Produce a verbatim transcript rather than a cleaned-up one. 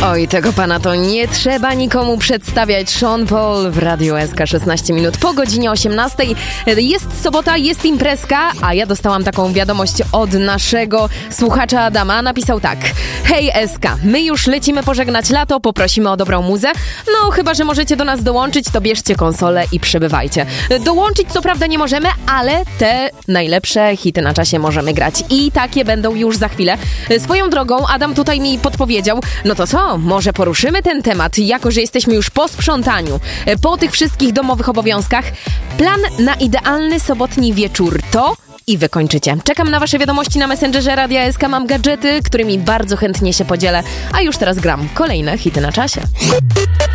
Oj, tego pana to nie trzeba nikomu przedstawiać. Sean Paul w Radiu S K, szesnaście minut po godzinie osiemnastej. Jest sobota, jest imprezka, a ja dostałam taką wiadomość od naszego słuchacza Adama. Napisał tak: hej S K, my już lecimy pożegnać lato, poprosimy o dobrą muzę. No, chyba że możecie do nas dołączyć, to bierzcie konsolę i przybywajcie. Dołączyć co prawda nie możemy, ale te najlepsze hity na czasie możemy grać. I takie będą już za chwilę. Swoją drogą Adam tutaj mi podpowiedział, no to co, może poruszymy ten temat, jako że jesteśmy już po sprzątaniu, po tych wszystkich domowych obowiązkach. Plan na idealny sobotni wieczór to... I wykończycie. Czekam na wasze wiadomości na Messengerze Radia S K. Mam gadżety, którymi bardzo chętnie się podzielę. A już teraz gram kolejne hity na czasie.